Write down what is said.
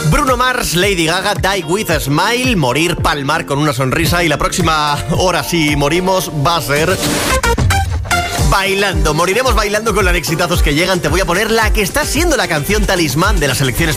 Bruno Mars, Lady Gaga, Die With a Smile, morir, palmar con una sonrisa. Y la próxima hora, si morimos, va a ser bailando. Moriremos bailando con los exitazos que llegan. Te voy a poner la que está siendo la canción talismán de las elecciones